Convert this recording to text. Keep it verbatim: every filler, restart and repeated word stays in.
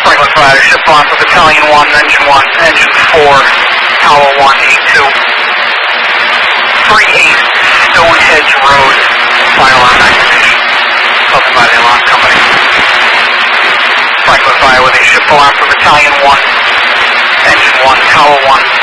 Franklin five, ship on for Battalion one, Engine one, Engine four, Tower one, eight two. three eight, Stonehenge Road, fire alarm activation. Spoken by the alarm company. Franklin five with a ship alarm for Battalion one, Engine one, Tower one.